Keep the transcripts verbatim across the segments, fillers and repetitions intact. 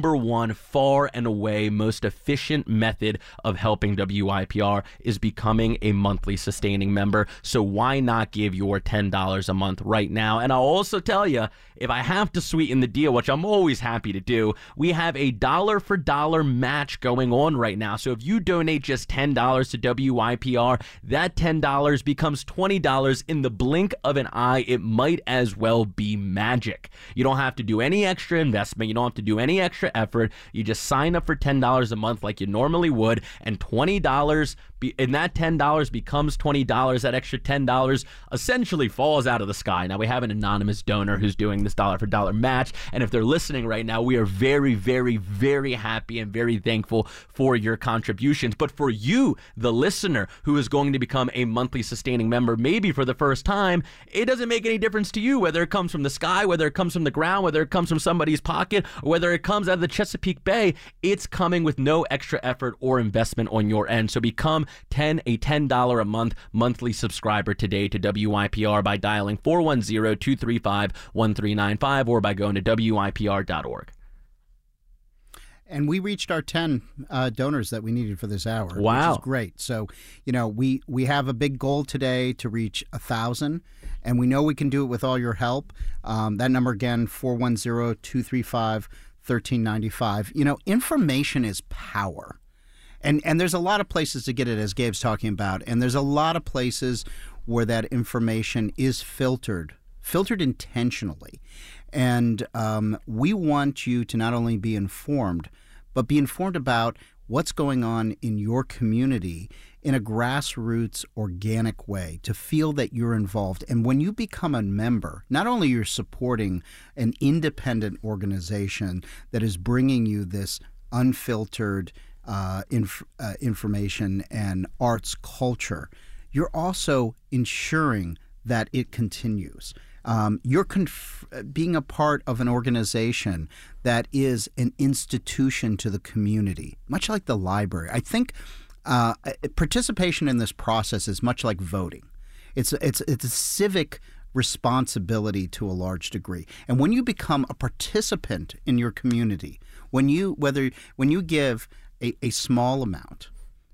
number one, far and away, most efficient method of helping W Y P R is becoming a monthly sustaining member. So why not give your ten dollars a month right now? And I'll also tell you, if I have to sweeten the deal, which I'm always happy to do, we have a dollar for dollar match going on right now. So if you donate just ten dollars to W Y P R, that ten dollars becomes twenty dollars in the blink of an eye. It might as well be magic. You don't have to do any extra investment. You don't have to do any extra effort. You just sign up for ten dollars a month like you normally would, and twenty dollars, be, and that ten dollars becomes twenty dollars. That extra ten dollars essentially falls out of the sky. Now, we have an anonymous donor who's doing this dollar for dollar match, and if they're listening right now, we are very, very, very happy and very thankful for your contributions. But for you, the listener, who is going to become a monthly sustaining member, maybe for the first time, it doesn't make any difference to you whether it comes from the sky, whether it comes from the ground, whether it comes from somebody's pocket, or whether it comes out of the Chesapeake Bay. It's coming with no extra effort or investment on your end. So become ten a ten dollars a month monthly subscriber today to W Y P R by dialing four one zero, two three five, one three nine five or by going to W Y P R dot org. And we reached our ten uh, donors that we needed for this hour. Wow. Which is great. So, you know, we, we have a big goal today to reach one thousand, and we know we can do it with all your help. Um, that number again, four one zero, two three five, one three nine five. You know, information is power. And and there's a lot of places to get it, as Gabe's talking about. And there's a lot of places where that information is filtered, filtered intentionally. And um, we want you to not only be informed, but be informed about what's going on in your community in a grassroots, organic way, to feel that you're involved. And when you become a member, not only you're supporting an independent organization that is bringing you this unfiltered uh, inf- uh, information and arts culture, you're also ensuring that it continues. Um, you're conf- being a part of an organization that is an institution to the community, much like the library. I think uh, participation in this process is much like voting. It's it's it's a civic responsibility to a large degree. And when you become a participant in your community, when you whether when you give a, a small amount,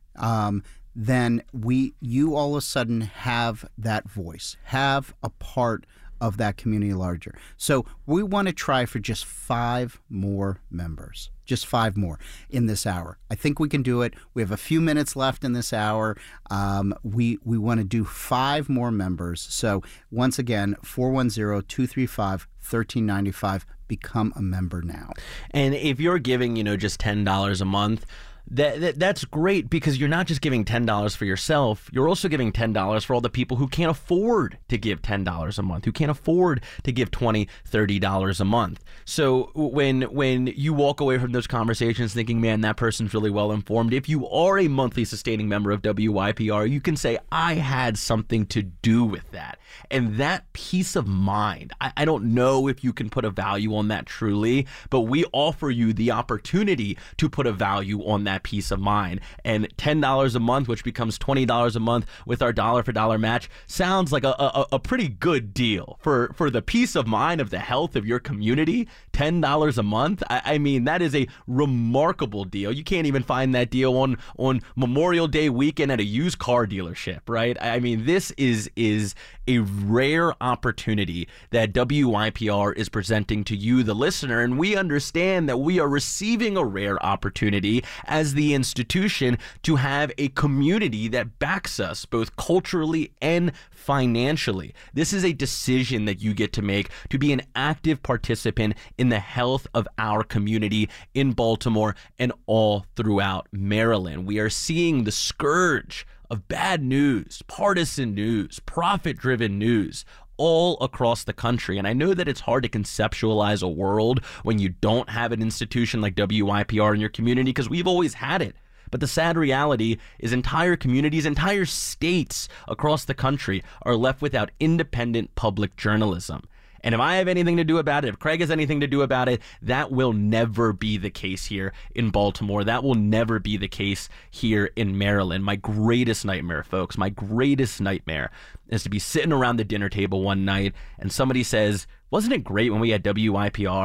um, then we you all of a sudden have that voice, have a part of that community larger. So we want to try for just five more members, just five more in this hour. I think we can do it. We have a few minutes left in this hour. Um, we we want to do five more members. So once again, four one zero, two three five, one three nine five. Become a member now. And if you're giving, you know, just ten dollars a month, That, that that's great, because you're not just giving ten dollars for yourself, you're also giving ten dollars for all the people who can't afford to give ten dollars a month, who can't afford to give twenty dollars, thirty dollars a month. So when when you walk away from those conversations thinking, man, that person's really well informed, if you are a monthly sustaining member of W Y P R, you can say, I had something to do with that. And that peace of mind, I, I don't know if you can put a value on that truly, but we offer you the opportunity to put a value on that peace of mind. And ten dollars a month, which becomes twenty dollars a month with our dollar for dollar match, sounds like a, a, a pretty good deal for, for the peace of mind of the health of your community. ten dollars a month. I, I mean, that is a remarkable deal. You can't even find that deal on, on Memorial Day weekend at a used car dealership, right? I mean, this is, is a rare opportunity that W Y P R is presenting to you, the listener, and we understand that we are receiving a rare opportunity as the institution to have a community that backs us both culturally and financially. This is a decision that you get to make to be an active participant in the health of our community in Baltimore and all throughout Maryland. We are seeing the scourge of bad news, partisan news, profit-driven news all across the country. And I know that it's hard to conceptualize a world when you don't have an institution like W Y P R in your community, because we've always had it. But the sad reality is entire communities, entire states across the country are left without independent public journalism. And if I have anything to do about it, if Craig has anything to do about it, that will never be the case here in Baltimore. That will never be the case here in Maryland. My greatest nightmare, folks, my greatest nightmare is to be sitting around the dinner table one night and somebody says, wasn't it great when we had W Y P R?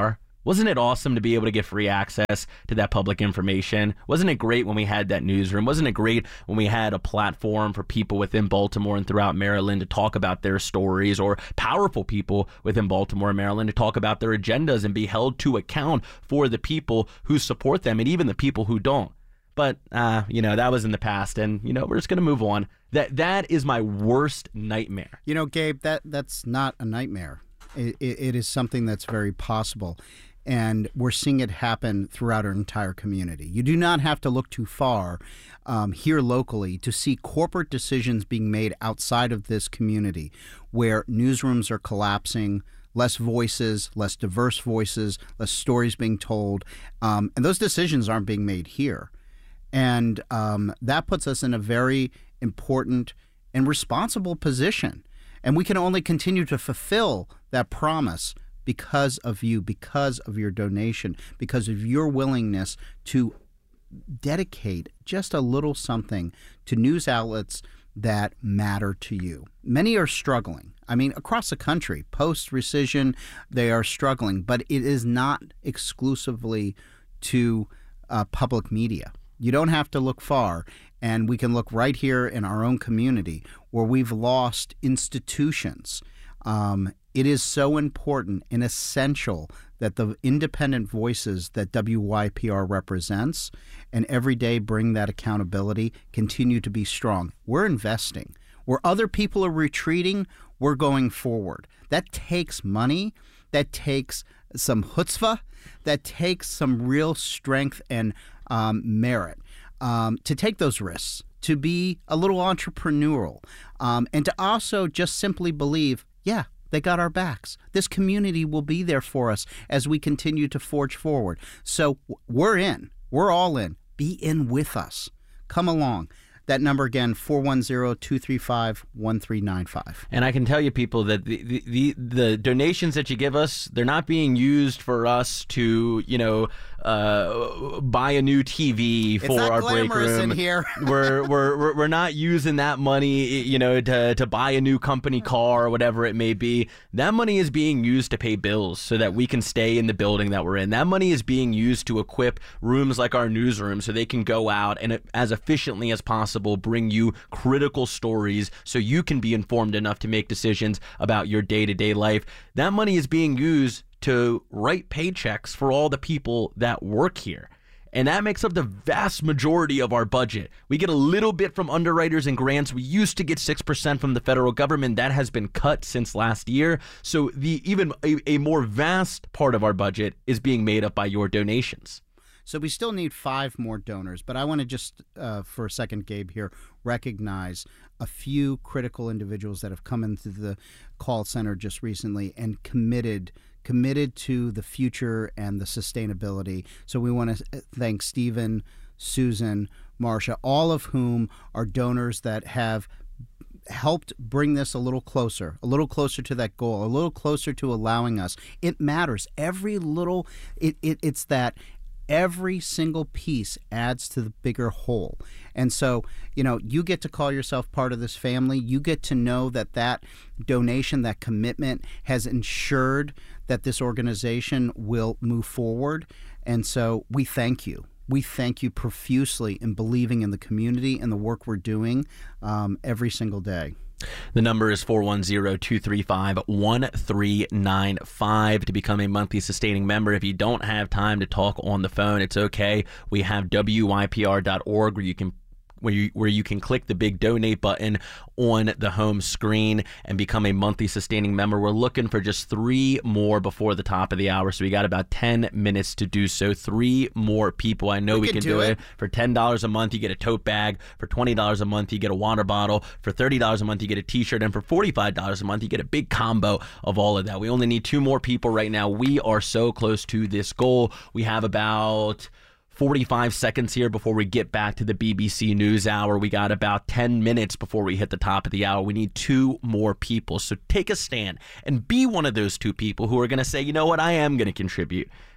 Wasn't it awesome to be able to get free access to that public information? Wasn't it great when we had that newsroom? Wasn't it great when we had a platform for people within Baltimore and throughout Maryland to talk about their stories, or powerful people within Baltimore and Maryland to talk about their agendas and be held to account for the people who support them and even the people who don't? But, uh, you know, that was in the past, and, you know, we're just going to move on. That That is my worst nightmare. You know, Gabe, that that's not a nightmare. It, it, it is something that's very possible. And we're seeing it happen throughout our entire community. You do not have to look too far um, here locally to see corporate decisions being made outside of this community, where newsrooms are collapsing, less voices, less diverse voices, less stories being told. Um, and those decisions aren't being made here. And um, that puts us in a very important and responsible position. And we can only continue to fulfill that promise because of you, because of your donation, because of your willingness to dedicate just a little something to news outlets that matter to you. Many are struggling. I mean, across the country, post-rescission, they are struggling, but it is not exclusively to uh, public media. You don't have to look far, and we can look right here in our own community where we've lost institutions. Um, it is so important and essential that the independent voices that W Y P R represents and every day bring that accountability continue to be strong. We're investing. Where other people are retreating, we're going forward. That takes money. That takes some chutzpah. That takes some real strength and um, merit um, to take those risks, to be a little entrepreneurial, um, and to also just simply believe, yeah, they got our backs. This community will be there for us as we continue to forge forward. So we're in. We're all in. Be in with us. Come along. That number again, four one zero, two three five, one three nine five. And I can tell you, people, that the, the, the, the donations that you give us, they're not being used for us to, you know, uh, buy a new T V for our break room. In here. we're, we're we're not using that money, you know, to to buy a new company car or whatever it may be. That money is being used to pay bills so that we can stay in the building that we're in. That money is being used to equip rooms like our newsroom so they can go out and as efficiently as possible bring you critical stories so you can be informed enough to make decisions about your day-to-day life. That money is being used to write paychecks for all the people that work here. And that makes up the vast majority of our budget. We get a little bit from underwriters and grants. We used to get six percent from the federal government. That has been cut since last year. So the even a, a more vast part of our budget is being made up by your donations. So we still need five more donors, but I want to just, uh, for a second, Gabe, here, recognize a few critical individuals that have come into the call center just recently and committed committed to the future and the sustainability. So we want to thank Stephen, Susan, Marcia, all of whom are donors that have helped bring this a little closer, a little closer to that goal, a little closer to allowing us. It matters. Every little, it, it it's that every single piece adds to the bigger whole. And so, you know, you get to call yourself part of this family. You get to know that that donation, that commitment has ensured that this organization will move forward. And so we thank you. We thank you profusely in believing in the community and the work we're doing um, every single day. The number is four one zero, two three five, one three nine five to become a monthly sustaining member. If you don't have time to talk on the phone, it's okay. We have W Y P R dot org where you can where you, where you can click the big donate button on the home screen and become a monthly sustaining member. We're looking for just three more before the top of the hour, so we got about ten minutes to do so. Three more people. I know we, we can, can do, do it. it. For ten dollars a month, you get a tote bag. For twenty dollars a month, you get a water bottle. For thirty dollars a month, you get a t-shirt. And for forty-five dollars a month, you get a big combo of all of that. We only need two more people right now. We are so close to this goal. We have about forty-five seconds here before we get back to the B B C News Hour. We got about ten minutes before we hit the top of the hour. We need two more people. So take a stand and be one of those two people who are going to say, you know what, I am going to contribute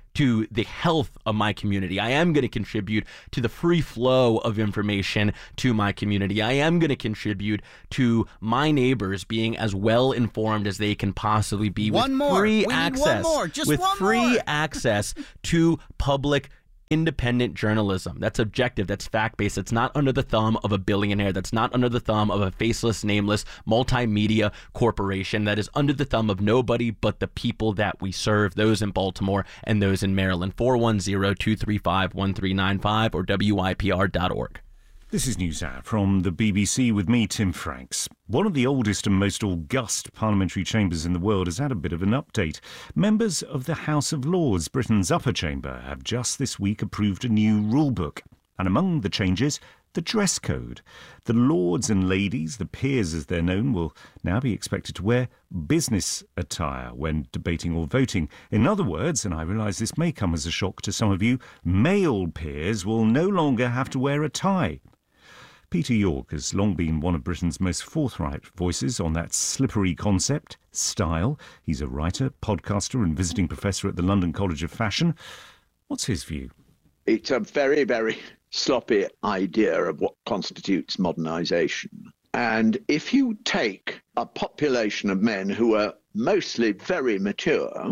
to the health of my community. I am going to contribute to the free flow of information to my community. I am going to contribute to my neighbors being as well informed as they can possibly be one with more. free we access need one more. Just with one free more. access to public independent journalism. That's objective. That's fact-based. That's not under the thumb of a billionaire. That's not under the thumb of a faceless, nameless multimedia corporation. That is under the thumb of nobody but the people that we serve, those in Baltimore and those in Maryland. four one zero, two three five, one three nine five or W I P R dot org. This is NewsHour from the B B C with me, Tim Franks. One of the oldest and most august parliamentary chambers in the world has had a bit of an update. Members of the House of Lords, Britain's upper chamber, have just this week approved a new rulebook. And among the changes, the dress code. The lords and ladies, the peers as they're known, will now be expected to wear business attire when debating or voting. In other words, and I realise this may come as a shock to some of you, male peers will no longer have to wear a tie. Peter York has long been one of Britain's most forthright voices on that slippery concept, style. He's a writer, podcaster and visiting professor at the London College of Fashion. What's his view? It's a very, very sloppy idea of what constitutes modernisation. And if you take a population of men who are mostly very mature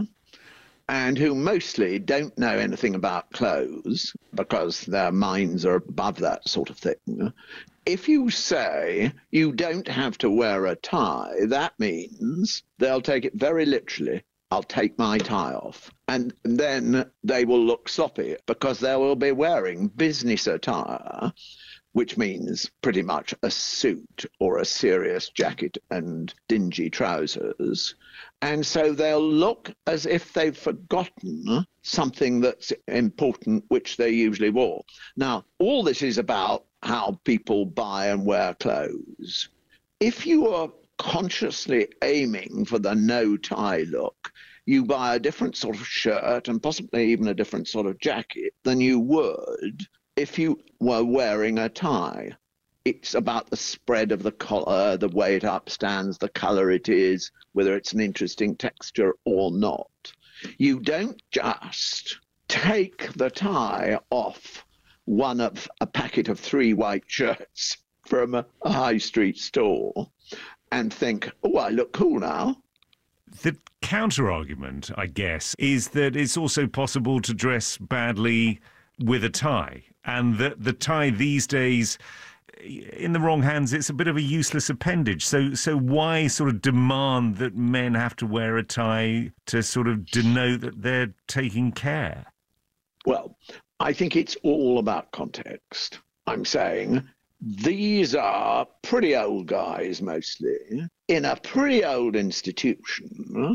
and who mostly don't know anything about clothes because their minds are above that sort of thing, if you say you don't have to wear a tie, that means they'll take it very literally. I'll take my tie off. And then they will look sloppy because they will be wearing business attire, which means pretty much a suit or a serious jacket and dingy trousers. And so they'll look as if they've forgotten something that's important, which they usually wore. Now, all this is about how people buy and wear clothes. If you are consciously aiming for the no-tie look, you buy a different sort of shirt and possibly even a different sort of jacket than you would if you were wearing a tie. It's about the spread of the collar, the way it upstands, the colour it is, whether it's an interesting texture or not. You don't just take the tie off one of a packet of three white shirts from a, a high street store and think, oh, I look cool now. The counter-argument, I guess, is that it's also possible to dress badly with a tie, and that the tie these days, in the wrong hands, it's a bit of a useless appendage. So so why sort of demand that men have to wear a tie to sort of denote that they're taking care? Well, I think it's all about context. I'm saying these are pretty old guys mostly in a pretty old institution,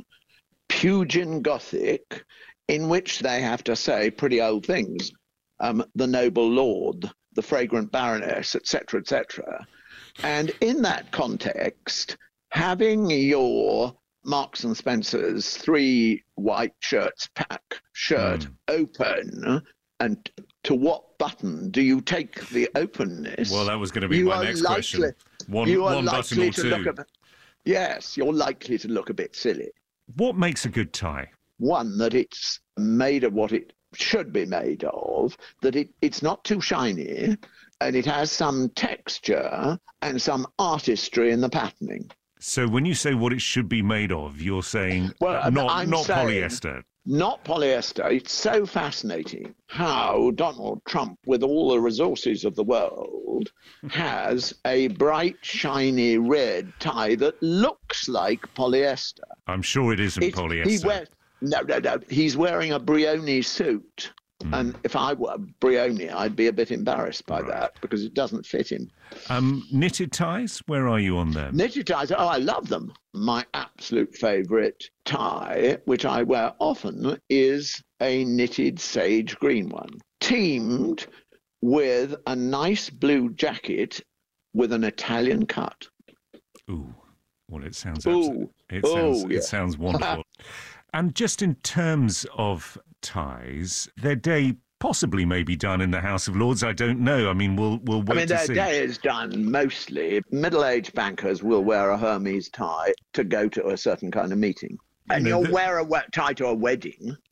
Pugin Gothic, in which they have to say pretty old things. Um, the noble lord, the fragrant baroness, et cetera, et cetera. And in that context, having your Marks and Spencer's three white shirts pack shirt mm. open, and to what button do you take the openness? Well, that was going to be you my next likely, question. One, you are one button likely or to two. Look a, yes, you're likely to look a bit silly. What makes a good tie? One, that it's made of what it should be made of, that it, it's not too shiny, and it has some texture and some artistry in the patterning. So when you say what it should be made of, you're saying well, not, I'm not saying polyester. Not polyester. It's so fascinating how Donald Trump, with all the resources of the world, has a bright, shiny red tie that looks like polyester. I'm sure it isn't It, polyester. He wears, no, no, no. He's wearing a Brioni suit. Mm. And if I were Brioni, I'd be a bit embarrassed by right. that because it doesn't fit him. Um, knitted ties? Where are you on them? Knitted ties? Oh, I love them. My absolute favourite tie, which I wear often, is a knitted sage green one, teamed with a nice blue jacket with an Italian cut. Ooh, well, it sounds Ooh. It Ooh, sounds yeah. It sounds wonderful. And just in terms of ties, their day possibly may be done in the House of Lords. I don't know. I mean, we'll we'll wait I mean, to their see. day is done mostly. Middle-aged bankers will wear a Hermes tie to go to a certain kind of meeting. And You know, you'll the... wear a tie to a wedding.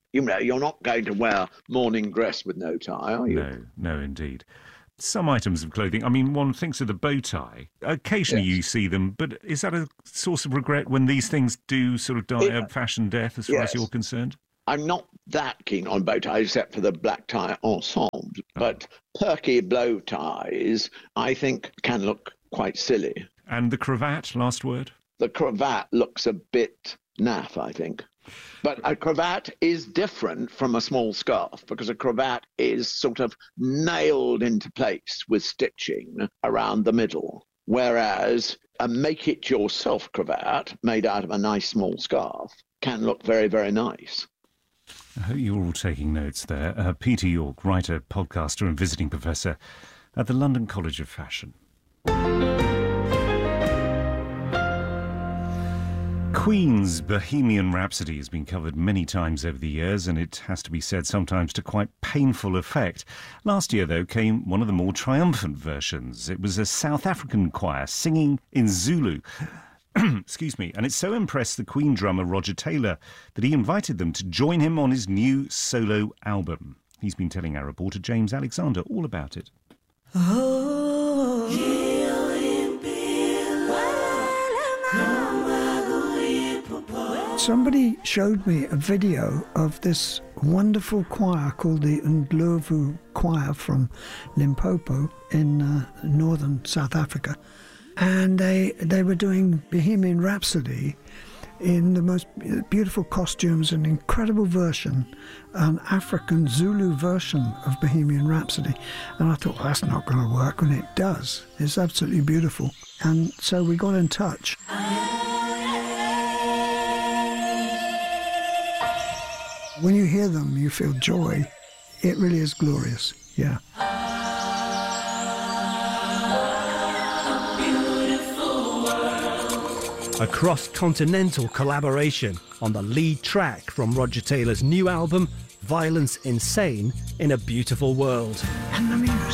You know, you're not going to wear morning dress with no tie, are you? No, no, indeed. Some items of clothing, I mean, one thinks of the bow tie. Occasionally Yes. you see them, but is that a source of regret when these things do sort of die Yeah. a fashion death as far Yes. as you're concerned? I'm not that keen on bow ties, except for the black tie ensemble. But perky blow ties, I think, can look quite silly. And the cravat, last word? The cravat looks a bit naff, I think. But a cravat is different from a small scarf because a cravat is sort of nailed into place with stitching around the middle, whereas a make-it-yourself cravat made out of a nice small scarf can look very, very nice. I hope you're all taking notes there. Uh, Peter York, writer, podcaster and visiting professor at the London College of Fashion. Queen's Bohemian Rhapsody has been covered many times over the years, and it has to be said sometimes to quite painful effect. Last year, though, came one of the more triumphant versions. It was a South African choir singing in Zulu. Excuse me. And it so impressed the Queen drummer Roger Taylor that he invited them to join him on his new solo album. He's been telling our reporter James Alexander all about it. Oh, somebody showed me a video of this wonderful choir called the Ndlovu Choir from Limpopo in uh, northern South Africa. And they they were doing Bohemian Rhapsody in the most beautiful costumes, an incredible version, an African Zulu version of Bohemian Rhapsody. And I thought, well, that's not going to work, and it does. It's absolutely beautiful. And so we got in touch. When you hear them, you feel joy. It really is glorious, yeah. A cross-continental collaboration on the lead track from Roger Taylor's new album, Violence Insane in a Beautiful World. And the music.